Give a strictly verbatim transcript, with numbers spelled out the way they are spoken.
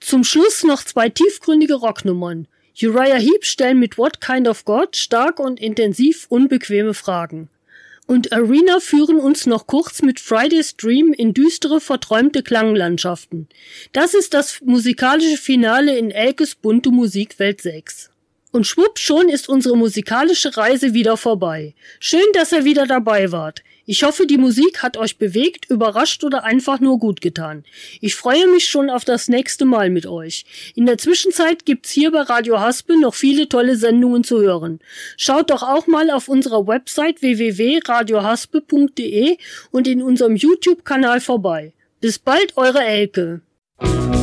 Zum Schluss noch zwei tiefgründige Rocknummern. Uriah Heep stellen mit What Kind of God stark und intensiv unbequeme Fragen. Und Arena führen uns noch kurz mit Friday's Dream in düstere, verträumte Klanglandschaften. Das ist das musikalische Finale in Elkes bunte Musikwelt sechs. Und schwupp, schon ist unsere musikalische Reise wieder vorbei. Schön, dass ihr wieder dabei wart. Ich hoffe, die Musik hat euch bewegt, überrascht oder einfach nur gut getan. Ich freue mich schon auf das nächste Mal mit euch. In der Zwischenzeit gibt's hier bei Radio Haspel noch viele tolle Sendungen zu hören. Schaut doch auch mal auf unserer Website w w w punkt radio haspel punkt d e und in unserem YouTube-Kanal vorbei. Bis bald, eure Elke.